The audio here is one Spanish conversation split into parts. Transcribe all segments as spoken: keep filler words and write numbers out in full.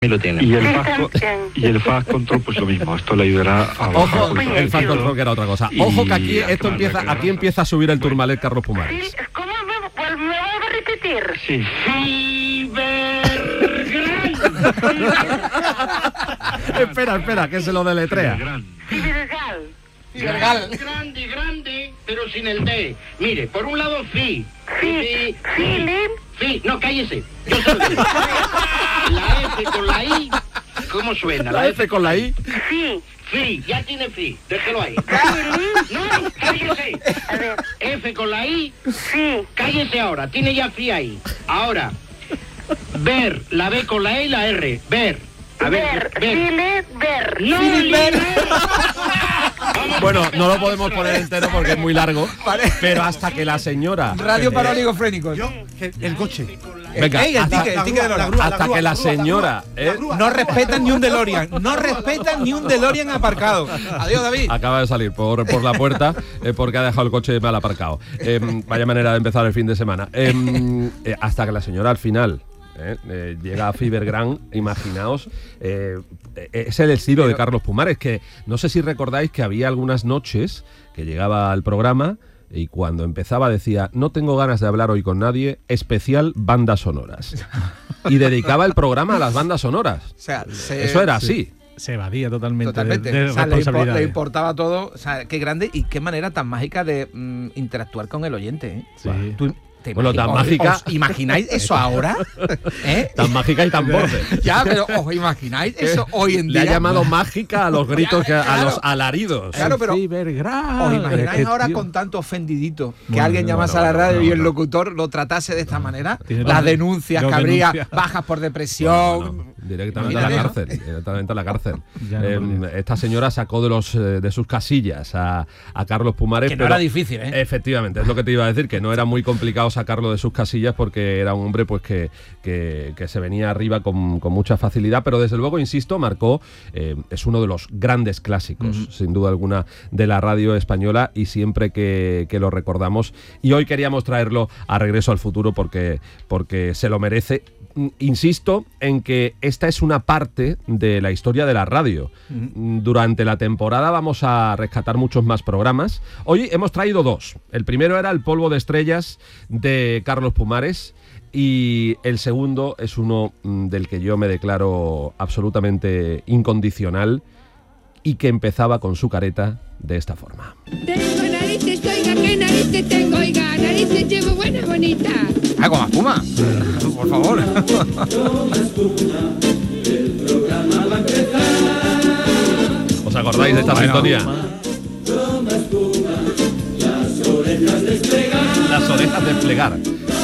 Y lo tiene. Y el fast, y el fast control, pues lo mismo. Esto le ayudará a bajar. Ojo, el fast control que era otra cosa. Ojo que aquí esto empieza, aquí empieza a subir el Tourmalet Carlos Pumares. Sí, ¿cómo me, pues, me va a repetir? Sí. Espera, espera, que se lo deletrea. Cibergal. Cibergal. Grande, grande, pero sin el D. Mire, por un lado, fi. Sí, Philip. Fi, no, cállese. Yo soy la F con la I, ¿cómo suena? La F con la I. Sí. Fi, ya tiene fi, déjelo ahí. Philip. No, cállese. A ver. F con la I, Sí. cállese ahora, tiene ya fi ahí. Ahora, ver, la B con la E y la R, ver. A ver, Ver. ver. Philip. Ver. No, Philip. Bueno, no lo podemos poner entero porque es muy largo, pero hasta que la señora... Radio para oligofrénicos. El coche. Venga, Ey, el hasta, ticket, el ticket de la la grúa, hasta grúa, que la la grúa, señora... la ¿eh? grúa. No respetan ni un DeLorean. No respetan ni un DeLorean aparcado. Adiós, David. Acaba de salir por, por la puerta eh, porque ha dejado el coche mal aparcado. Eh, vaya manera de empezar el fin de semana. Eh, eh, hasta que la señora al final... Eh, eh, llega a Fibergrán, imaginaos, eh, eh, es el estilo de Carlos Pumares, que no sé si recordáis que había algunas noches que llegaba al programa y cuando empezaba decía, no tengo ganas de hablar hoy con nadie, especial bandas sonoras. Y dedicaba el programa a las bandas sonoras. O sea, se- Eso era así. Se evadía totalmente, Totalmente. de, de O sea, le, impo- responsabilidades. le importaba todo. O sea, qué grande y qué manera tan mágica de mm, interactuar con el oyente. ¿eh? Sí. Tú- ¿te Bueno, imagi- tan os- mágica- ¿Os imagináis eso ahora? ¿Eh? Tan mágica y tan borde. Ya, pero ¿os imagináis eso hoy en Le día? ha llamado mágica a los gritos, que, a Claro. los alaridos. Claro, pero Cibergrán. ¿os Es imagináis que, ahora tío, con tanto ofendidito que Bueno, alguien bueno, llamase a la bueno, radio bueno, y el bueno. locutor lo tratase de esta manera? Tiene Las los- denuncias los que habría, denuncias. bajas por depresión. Bueno, directamente a la Imagínate, cárcel, directamente a la cárcel. Ya no Eh, podía. esta señora sacó de los eh, de sus casillas a, a Carlos Pumares. Que no pero era difícil, ¿eh? Efectivamente, es lo que te iba a decir, que no era muy complicado sacarlo de sus casillas porque era un hombre pues que, que, que se venía arriba con, con mucha facilidad, pero desde luego, insisto, marcó, eh, es uno de los grandes clásicos, Ujú. sin duda alguna, de la radio española y siempre que, que lo recordamos. Y hoy queríamos traerlo a Regreso al Futuro porque, porque se lo merece. Mm, Insisto en que esta es una parte de la historia de la radio. Mm, Durante la temporada vamos a rescatar muchos más programas. Hoy hemos traído dos. El primero era El polvo de estrellas de Carlos Pumares y el segundo es uno mm, del que yo me declaro absolutamente incondicional y que empezaba con su careta de esta forma. Tengo narices, oiga, qué narices tengo, oiga, narices llevo buenas, bonitas. Ah, con espuma. Por favor. ¿Os acordáis de esta Bueno. sintonía? Las orejas desplegar.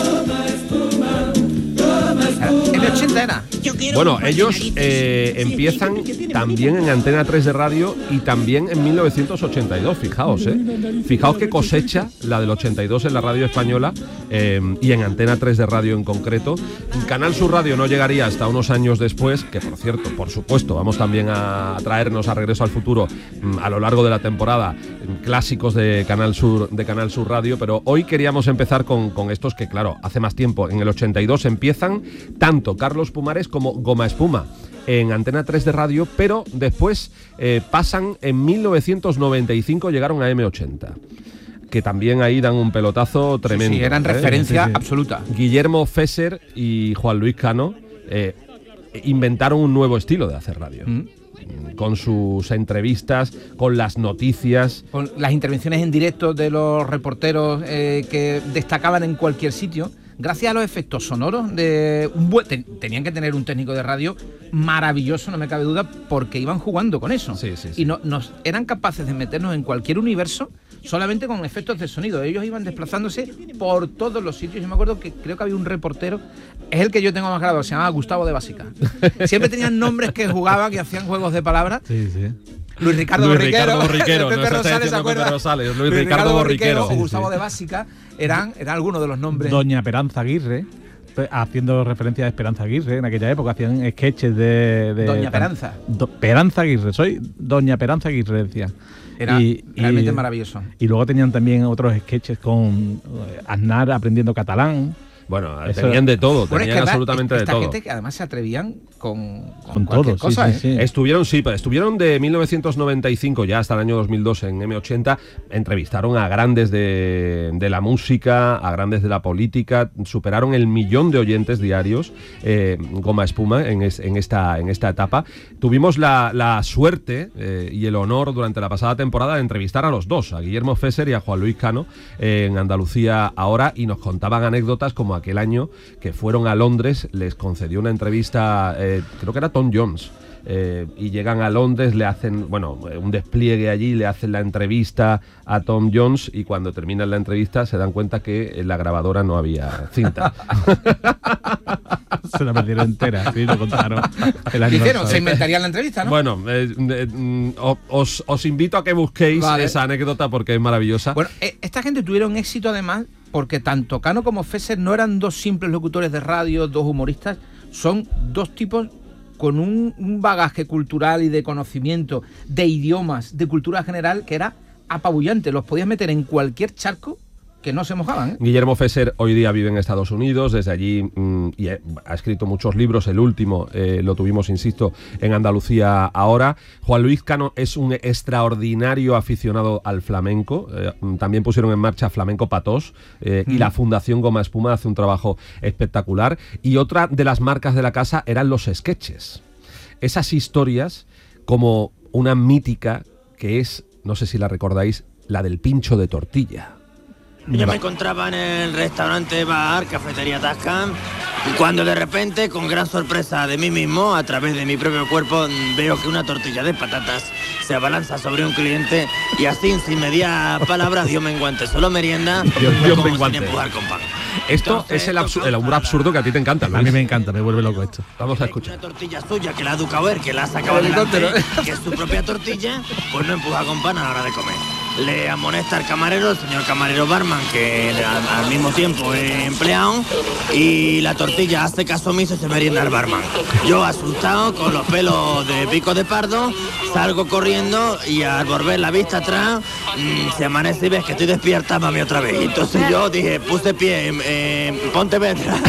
En el ochenta era. Bueno, ellos eh, empiezan también en Antena tres de radio y también en mil novecientos ochenta y dos, fijaos, ¿eh? Fijaos qué cosecha la del ochenta y dos en la radio española eh, y en Antena tres de radio en concreto. Canal Sur Radio no llegaría hasta unos años después, que por cierto, por supuesto, vamos también a traernos a Regreso al Futuro mm, a lo largo de la temporada mm, clásicos de Canal Sur, de Canal Sur Radio, pero hoy queríamos empezar con, con estos que, claro, hace más tiempo, en el ochenta y dos empiezan tanto Carlos Pumares como Goma Espuma en Antena tres de radio, pero después eh, pasan en mil novecientos noventa y cinco, llegaron a eme ochenta, que también ahí dan un pelotazo tremendo. Sí, eran ¿eh? referencia Sí, sí. absoluta. Guillermo Fesser y Juan Luis Cano eh, inventaron un nuevo estilo de hacer radio. Mm. Con sus entrevistas, con las noticias. Con las intervenciones en directo de los reporteros eh, que destacaban en cualquier sitio. Gracias a los efectos sonoros de un buen, ten- tenían que tener un técnico de radio maravilloso, no me cabe duda, porque iban jugando con eso. Sí, sí, sí. Y no, nos eran capaces de meternos en cualquier universo solamente con efectos de sonido. Ellos iban desplazándose por todos los sitios. Yo me acuerdo que creo que había un reportero, es el que yo tengo más grabado, se llamaba Gustavo de Básica. Siempre tenían nombres que jugaban y hacían juegos de palabras. Sí, sí. Luis Ricardo Luis Borriquero, Ricardo Borriquero, de no Pepe se está Rosales, ¿se diciendo Pepe acuerda? Rosales, Luis Ricardo Borriquero. o Sí, Gustavo sí. de Básica eran, eran algunos de los nombres. Doña Esperanza Aguirre, pe- haciendo referencia a Esperanza Aguirre, en aquella época hacían sketches de... de Doña Peranza. Do- Peranza Aguirre, soy Doña Peranza Aguirre, decía. Era Y- realmente y- maravilloso. Y luego tenían también otros sketches con eh, Aznar aprendiendo catalán. Bueno, Eso- tenían de todo, Bueno, es tenían que además, absolutamente de esta todo. gente que además se atrevían con, con, Con cualquier todo, sí, cosa, sí, ¿eh? sí. Estuvieron, sí, pues, estuvieron de mil novecientos noventa y cinco ya hasta el año dos mil dos en eme ochenta, entrevistaron a grandes de, de la música, a grandes de la política, superaron el millón de oyentes diarios, eh, Goma Espuma, en, es- en, esta, en esta etapa. Tuvimos la, la suerte eh, y el honor durante la pasada temporada de entrevistar a los dos, a Guillermo Fesser y a Juan Luis Cano, eh, en Andalucía Ahora, y nos contaban anécdotas como aquel año que fueron a Londres, les concedió una entrevista, eh, creo que era Tom Jones, eh, y llegan a Londres, le hacen, bueno, un despliegue allí, le hacen la entrevista a Tom Jones, y cuando terminan la entrevista se dan cuenta que en la grabadora no había cinta. Se la perdieron entera, sí, lo contaron. El año ¿Qué hicieron? pasado. Se inventarían la entrevista, ¿no? Bueno, eh, eh, mm, o- os, os invito a que busquéis Vale. esa anécdota porque es maravillosa. Bueno, eh, esta gente tuvieron éxito además porque tanto Cano como Fesser no eran dos simples locutores de radio, dos humoristas, son dos tipos con un, un bagaje cultural y de conocimiento, de idiomas, de cultura general, que era apabullante. Los podías meter en cualquier charco que no se mojaban, ¿eh? Guillermo Fesser hoy día vive en Estados Unidos, desde allí mm, y ha, ha escrito muchos libros, el último eh, lo tuvimos, insisto, en Andalucía Ahora. Juan Luis Cano es un extraordinario aficionado al flamenco, eh, también pusieron en marcha Flamenco Patós, eh, y la Fundación Goma Espuma hace un trabajo espectacular. Y otra de las marcas de la casa eran los sketches, esas historias como una mítica que es, no sé si la recordáis, la del pincho de tortilla. Yo me encontraba en el restaurante bar, cafetería Tascam, cuando de repente, con gran sorpresa de mí mismo, a través de mi propio cuerpo, veo que una tortilla de patatas se abalanza sobre un cliente y así, sin media palabras, dio menguante. Solo merienda, Dio- dio como menguante. sin empujar con pan. Esto Entonces, es el, absu- esto el humor absurdo que a ti te encanta, A Luis. mí me encanta, me vuelve loco esto. Vamos a Una escuchar. tortilla suya que la ha educado él, que la ha sacado adelante, que es su propia tortilla, pues no empuja con pan a la hora de comer. Le amonesta al camarero, el señor camarero barman, que al, al mismo tiempo es empleado, y la tortilla hace caso omiso y se merienda al barman. Yo, asustado, con los pelos de pico de pardo, salgo corriendo y al volver la vista atrás, mmm, se amanece y ves que estoy despierta, mami, otra vez. Y entonces yo dije, puse pie en, en Pontevedra.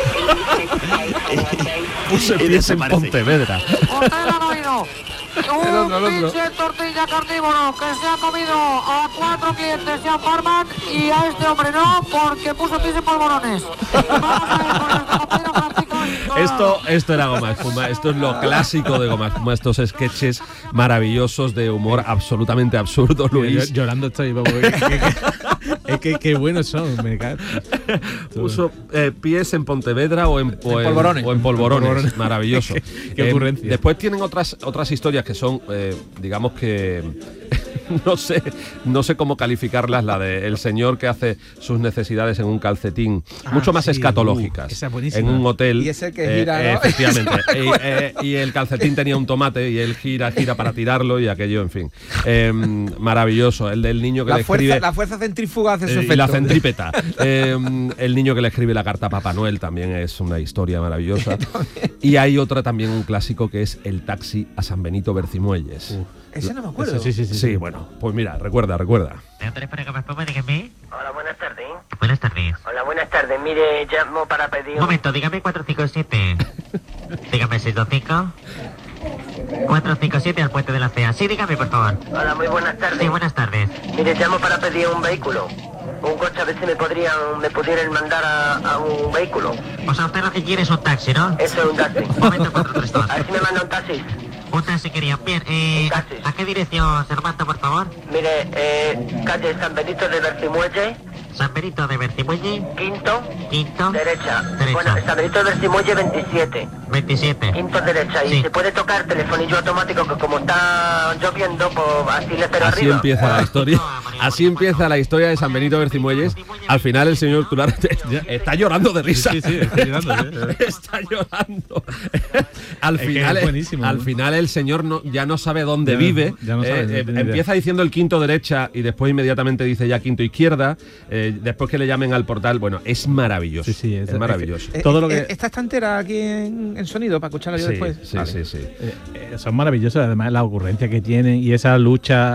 Puse Y pies en desaparecí. Pontevedra. Usted lo ha oído. El otro, el Un otro. pinche tortilla carnívoro que se ha comido a cuatro clientes y a un barman, y a este hombre no, porque puso pies en polvorones. Vamos a ver con nuestro compañero Francisco Benito. Esto, esto era Goma Espuma, esto es lo clásico de Goma Espuma, estos sketches maravillosos de humor absolutamente absurdo, Yo- Luis. llorando estoy, vamos, que- que- que- es que qué buenos son, me cago. Puso eh, pies en Pontevedra o en, o en- polvorones. o en polvorones. En polvorones. Maravilloso. Qué- qué ocurrencia. Después tienen otras, otras historias que son, eh, digamos que... No sé, no sé cómo calificarlas, la de el señor que hace sus necesidades en un calcetín, Ah, mucho más sí, escatológicas, uh, esa es buenísima. en un hotel. Y ese que gira, eh, ¿no? efectivamente. y, eh, y el calcetín tenía un tomate y él gira, gira para tirarlo y aquello, en fin. Eh, maravilloso. El del niño que La le fuerza, escribe. la fuerza centrífuga hace su Eh, efecto. y la centrípeta. Eh, el niño que le escribe la carta a Papá Noel también es una historia maravillosa. Y hay otra también, un clásico, que es el taxi a San Benito Bercimuelles. Ese no me acuerdo. Eso, sí, sí, sí, Sí, sí. bueno, pues mira, recuerda, recuerda. dígame. Hola, buenas tardes. Buenas tardes. Hola, buenas tardes. Mire, llamo para pedir Un momento, dígame cuatro cinco siete. Dígame seis dos cinco. cuatro cinco siete al puente de la C E A. Sí, dígame, por favor. Hola, muy buenas tardes. Sí, buenas tardes. Mire, llamo para pedir un vehículo. Un coche, a ver si me podrían, me pudieran mandar a, a un vehículo. O sea, usted lo que quiere es un taxi, ¿no? Eso es un taxi. Un momento, cuatro tres dos. A ver si me manda un taxi. Un taxi quería. Bien, eh, Un taxi. ¿a qué dirección se lo manda, por favor? Mire, eh, calle San Benito de Bercimuelle, San Benito de Bercimuelle, quinto, quinto, derecha. Derecha. Bueno, San Benito de Bercimuelle veintisiete, veintisiete. quinto derecha. Y Sí. se puede tocar telefonillo automático, que como está lloviendo, pues así le espero Así arriba. empieza la historia. Así empieza la historia de San Benito Bercimuelles. Al final el señor Tular está llorando de risa. Sí, sí, estoy llorando, ¿eh? Está llorando. Al Es que final, es buenísimo, al ¿no? final el señor no, ya no sabe dónde Ya- vive. ya no sabe, Eh, no eh, tiene idea. empieza diciendo el quinto derecha y después inmediatamente dice ya quinto izquierda. Eh, después que le llamen al portal, bueno, es maravilloso. Sí, sí, es, es- maravilloso. Eh, Todo lo eh, que- ¿Esta está entera aquí en, en sonido para escucharla yo Sí, después? sí, Vale. sí, sí. Eh, eh, son maravillosos, además la ocurrencia que tienen y esa lucha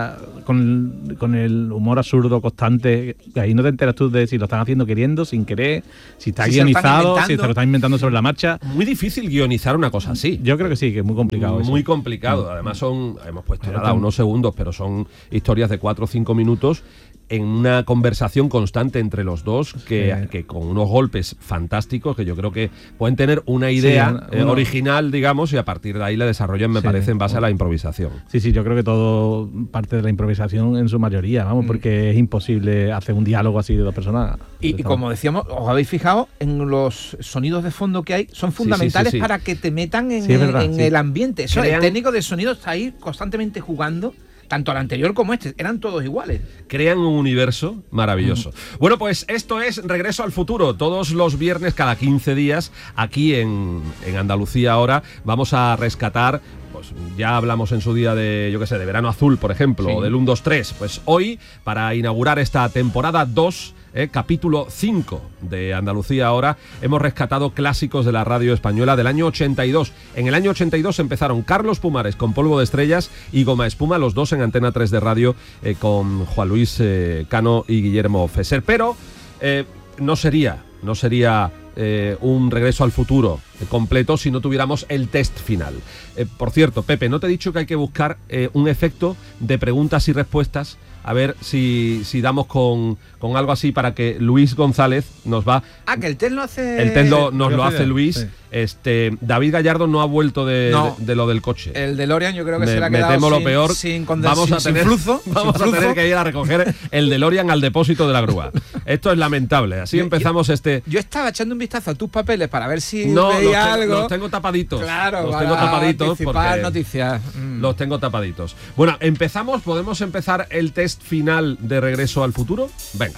con, con el humor absurdo constante, ahí no te enteras tú de si lo están haciendo queriendo, sin querer, si está Si guionizado, se si se lo están inventando sobre la marcha. Muy difícil guionizar una cosa así. Yo creo que sí, que es muy complicado. Muy eso. complicado. Además son, hemos puesto Pero nada, tan- unos segundos, pero son historias de cuatro o cinco minutos en una conversación constante entre los dos que, Sí. que con unos golpes fantásticos que yo creo que pueden tener una idea Sí, eh, uno- original, digamos, y a partir de ahí la desarrollan, me Sí. parece, en base a la improvisación. Sí, sí, yo creo que todo parte de la improvisación en su mayoría, vamos, porque es imposible hacer un diálogo así de dos personas. Y, y como decíamos, os habéis fijado en los sonidos de fondo que hay, son sí, fundamentales sí, sí. para que te metan en, Sí, es verdad, en sí. el ambiente. Eso, Crean- el técnico de sonido está ahí constantemente jugando, tanto al anterior como este, eran todos iguales. Crean un universo maravilloso. Bueno, pues esto es Regreso al Futuro. Todos los viernes, cada quince días, aquí en, en Andalucía ahora, vamos a rescatar. Pues ya hablamos en su día de, yo qué sé, de Verano Azul, por ejemplo, Sí. o del uno, dos, tres. Pues hoy, para inaugurar esta temporada dos, eh, capítulo cinco de Andalucía ahora, hemos rescatado clásicos de la radio española del año ochenta y dos. En el año ochenta y dos empezaron Carlos Pumares con Polvo de Estrellas y Goma Espuma, los dos en Antena tres de radio, eh, con Juan Luis eh, Cano y Guillermo Fesser. Pero eh, no sería, no sería... Eh, un regreso al futuro eh, completo si no tuviéramos el test final. Eh, por cierto, Pepe, ¿no te he dicho que hay que buscar eh, un efecto de preguntas y respuestas? A ver si, si damos con, con algo así para que Luis González nos va... Ah, que el test lo hace... El test lo- nos lo lo hace hace él, Luis. sí. Este, David Gallardo no ha vuelto de, No. de, de lo del coche. El DeLorean yo creo que Me, se le ha me quedado temo sin, lo peor. sin, conden- vamos sin- a tener, sin flujo. vamos sin a tener flujo. que ir a recoger el DeLorean al depósito de la grúa. Esto es lamentable. Así Yo- empezamos este... Yo estaba echando un vistazo a tus papeles para ver si No, los veía tengo, algo. los tengo tapaditos. Claro, los para tengo tapaditos anticipar porque noticias. Mm. los tengo tapaditos. Bueno, empezamos. ¿Podemos empezar el test final de Regreso al Futuro? Venga.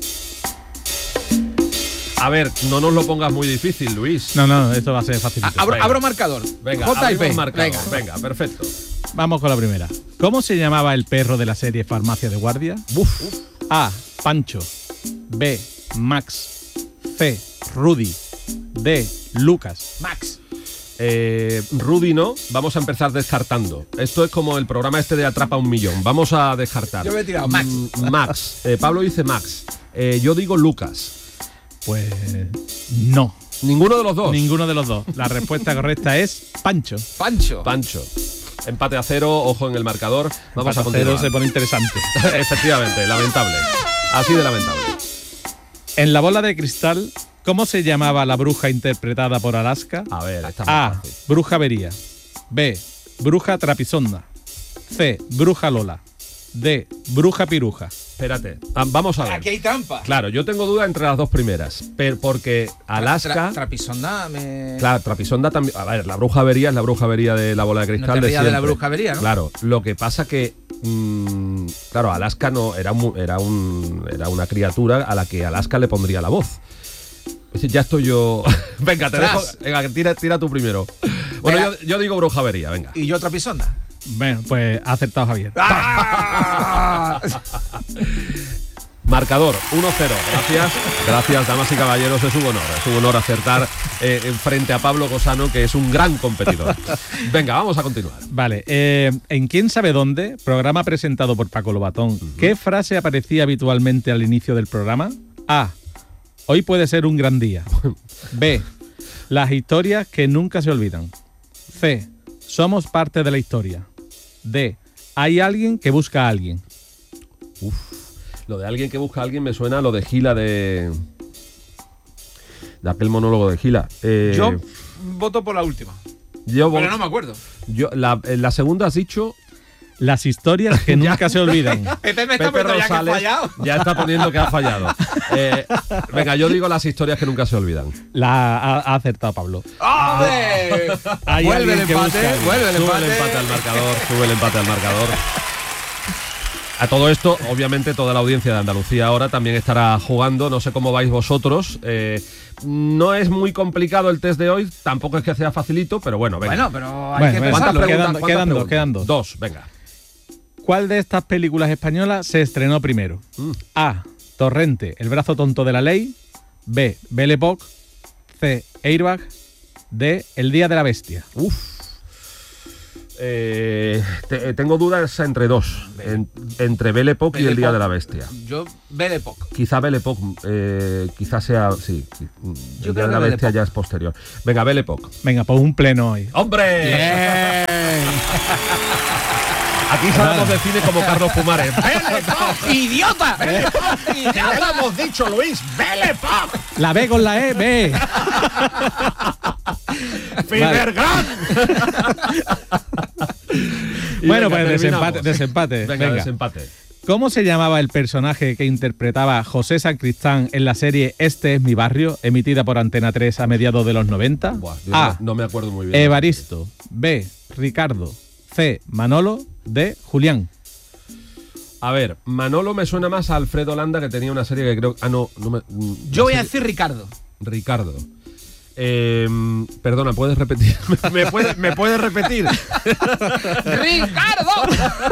A ver, no nos lo pongas muy difícil, Luis. No, no, esto va a ser facilito. A- abro, Venga. abro marcador. Venga, J y P. abrimos marcador. Venga. Venga, perfecto. Vamos con la primera. ¿Cómo se llamaba el perro de la serie Farmacia de Guardia? Uf. A. Pancho. B. Max. C. Rudy. D. Lucas. Max. Eh, Rudy no, vamos a empezar descartando. Esto es como el programa este de Atrapa un Millón. Vamos a descartar. Yo me he tirado Max. Mm, Max. Eh, Pablo dice Max. Eh, yo digo Lucas. Pues no. Ninguno de los dos. Ninguno de los dos. La respuesta correcta es Pancho. Pancho. Pancho. Empate a cero, ojo en el marcador. Vamos a Cero continuar. se pone interesante. Efectivamente, lamentable. Así de lamentable. En La bola de cristal, ¿cómo se llamaba la bruja interpretada por Alaska? A ver, está muy A. fácil. Bruja Vería. B. Bruja Trapisonda. C. Bruja Lola. D. Bruja Piruja. Espérate, ah, vamos a ver. Aquí hay trampa. Claro, yo tengo duda entre las dos primeras, pero porque Alaska, Tra- Trapisonda me... claro, Trapisonda también, a ver, la bruja avería es la bruja avería de la bola de cristal. No te de rías de la siempre. bruja avería, ¿no? Claro, lo que pasa que, mm, claro, Alaska no era un, era un, era una criatura a la que Alaska le pondría la voz. Pues ya estoy yo. Venga, te dejo. Ostras. Venga, tira, tira tú primero. Bueno, Venga. yo, yo digo bruja avería, venga. Y yo Trapisonda. Bueno, pues ha acertado Javier. ¡Ah! Marcador, uno cero. Gracias, gracias, damas y caballeros. Es un honor, es un honor acertar eh, frente a Pablo Gosano, que es un gran competidor. Venga, vamos a continuar. Vale, eh, en ¿Quién sabe dónde? Programa presentado por Paco Lobatón. ¿Qué frase aparecía habitualmente al inicio del programa? A. Hoy puede ser un gran día. B. Las historias que nunca se olvidan. C. Somos parte de la historia. D. Hay alguien que busca a alguien. Uf, lo de alguien que busca a alguien me suena a lo de Gila de. de aquel monólogo de Gila. Eh, Yo voto por la última. yo, Pero no me acuerdo. yo la, en la segunda has dicho. Las historias que nunca se olvidan. Pepe me está Pepe poniendo ya que he Rosales fallado. ya está poniendo que ha fallado. Eh, venga, yo digo las historias que nunca se olvidan. La ha, ha acertado Pablo. ¡Hombre! Hay Vuelve el alguien que empate, busca a alguien. vuelve el Sube empate. el empate al marcador, sube el empate al marcador. A todo esto, obviamente, toda la audiencia de Andalucía ahora también estará jugando. No sé cómo vais vosotros. Eh, no es muy complicado el test de hoy. Tampoco es que sea facilito, pero bueno, venga. Bueno, pero hay Bueno, que bueno, pensarlo. quedan- ¿Cuántas quedan dos, preguntas? quedan dos. Dos, venga. ¿Cuál de estas películas españolas se estrenó primero? Mm. A. Torrente, el brazo tonto de la ley. B. Belle Époque. C. Airbag. D. El día de la bestia. Uf. Eh, te- tengo dudas entre dos, en- entre Belle Époque y el Día de la Bestia. Yo, Belle Époque. Quizá Belle Époque, eh, quizá sea, sí, el Yo Día creo de la que Belle Bestia Époque. ya es posterior. Venga, Belle Époque. Venga, pues un pleno hoy. ¡Hombre! Bien. Aquí sabemos de cine como Carlos Pumares. ¡Belle Époque! ¡Idiota! ¡Ya lo hemos dicho, Luis! ¡Belle Époque! La B con la E, B. ¡Fibergran! Y Bueno, venga, pues terminamos. desempate, desempate. Venga, Venga. desempate. ¿Cómo se llamaba el personaje que interpretaba José Sacristán en la serie Este es mi barrio, emitida por Antena tres a mediados de los noventa? Buah, yo A. no, no me acuerdo muy bien. Evaristo. B. Ricardo. C. Manolo. D. Julián. A ver, Manolo me suena más a Alfredo Landa, que tenía una serie que creo... Ah, no, no me... mm, Yo la voy a serie- decir Ricardo. Ricardo. Eh, perdona, ¿puedes repetir? ¿Me puedes me puede repetir? ¡Ricardo!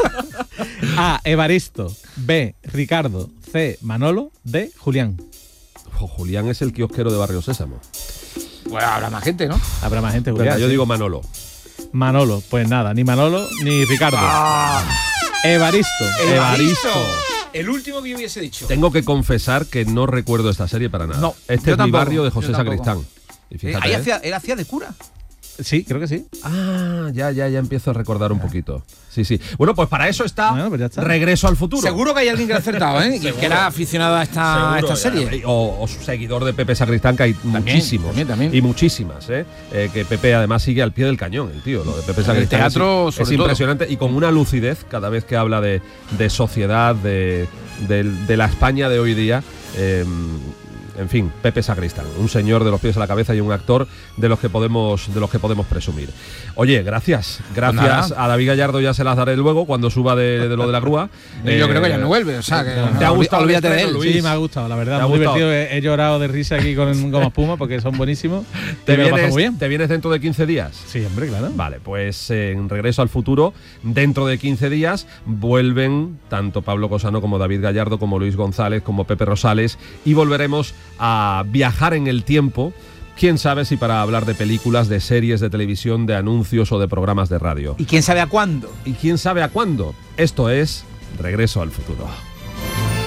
A. Evaristo. B. Ricardo. C. Manolo. D. Julián. Jo, Julián es el kiosquero de Barrio Sésamo. Bueno, habrá más gente, ¿no? Habrá más gente. Venga, Julián, yo sí. digo Manolo. Manolo. Pues nada, ni Manolo ni Ricardo. Evaristo. Evaristo. El último que yo hubiese dicho. Tengo que confesar que no recuerdo esta serie para nada. No, este yo es tampoco, mi barrio de yo José tampoco. Sacristán. Y Eh, fíjate, ahí ¿eh? hacía, él hacía de cura. Sí, creo que sí. Ah, ya, ya, ya empiezo a recordar un poquito. Sí, sí. Bueno, pues para eso está, Bueno, pues ya está. Regreso al Futuro. Seguro que hay alguien que lo ha acertado, ¿eh? Y que era aficionado a esta, a Seguro, esta ya, serie. O, o su seguidor de Pepe Sacristán, que hay muchísimos. también, también. Y muchísimas, ¿eh? Eh, Que Pepe además sigue al pie del cañón, el tío. Lo de Pepe Sacristán teatro, es, sobre es todo. impresionante y con una lucidez cada vez que habla de, de sociedad, de, de, de la España de hoy día. eh, En fin, Pepe Sacristán, un señor de los pies a la cabeza y un actor de los que podemos, de los que podemos presumir. Oye, gracias, gracias Pues a David Gallardo, ya se las daré luego cuando suba de, de lo de la grúa. Y yo Eh, creo que ya no vuelve, o sea, que ¿Te ha gustado el olvídate de estreno, él. Luis? Sí, me ha gustado, la verdad. ¿Te ha Muy gustado? divertido. He, he llorado de risa aquí con Goma Espuma porque son buenísimos. ¿Te Y me lo paso vienes, muy bien. ¿Te vienes dentro de quince días? Sí, hombre, claro. Vale, pues eh, en Regreso al Futuro, dentro de quince días, vuelven tanto Pablo Cosano como David Gallardo, como Luis González, como Pepe Rosales, y volveremos a viajar en el tiempo, quién sabe si para hablar de películas, de series de televisión, de anuncios o de programas de radio. ¿Y quién sabe a cuándo? ¿Y quién sabe a cuándo? Esto es Regreso al Futuro.